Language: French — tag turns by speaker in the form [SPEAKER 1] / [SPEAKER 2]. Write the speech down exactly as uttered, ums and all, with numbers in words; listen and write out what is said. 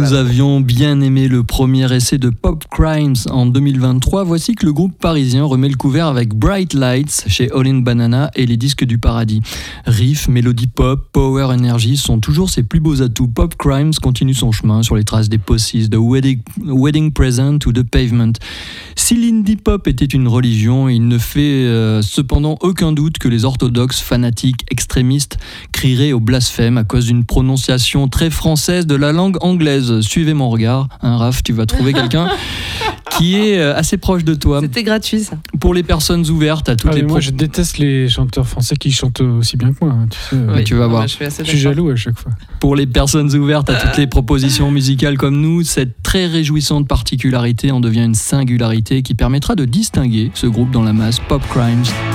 [SPEAKER 1] nous avions bien aimé le premier essai de Pop Crimes en deux mille vingt-trois, voici que le groupe parisien remet le couvert avec Bright Lights chez All in Banana et les disques du paradis. Riff, mélodie pop, power energy sont toujours ses plus beaux atouts. Pop Crimes continue son chemin sur les traces des Posses, de Wedding, Wedding Present ou de Pavement. Si l'indie pop était une religion, il ne fait euh, cependant aucun doute que les orthodoxes, fanatiques, extrémistes crieraient au blasphème à cause d'une prononciation très française de la langue anglaise. Suivez mon regard, hein, Raph, tu vas trouver quelqu'un qui est assez proche de toi.
[SPEAKER 2] C'était gratuit, ça.
[SPEAKER 1] Pour les personnes ouvertes à toutes
[SPEAKER 3] ah,
[SPEAKER 1] les...
[SPEAKER 3] Moi,
[SPEAKER 1] pro-
[SPEAKER 3] je déteste les chanteurs français qui chantent aussi bien que moi. Hein, tu sais,
[SPEAKER 1] ouais,
[SPEAKER 3] euh,
[SPEAKER 1] tu vas voir.
[SPEAKER 2] Bah, je suis,
[SPEAKER 3] je suis jaloux à chaque fois.
[SPEAKER 1] Pour les personnes ouvertes à toutes les propositions musicales comme nous, cette très réjouissante particularité en devient une singularité qui permettra de distinguer ce groupe dans la masse. Pop Crimes.